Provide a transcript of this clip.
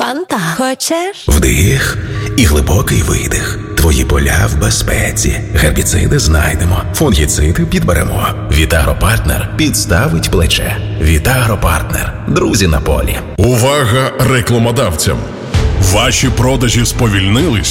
Фанта. Хочеш? Вдих і глибокий видих. Твої поля в безпеці. Гербіциди знайдемо, фунгіциди підберемо. Вітагропартнер підставить плече. Вітагропартнер. Друзі на полі. Увага рекламодавцям! Ваші продажі сповільнились?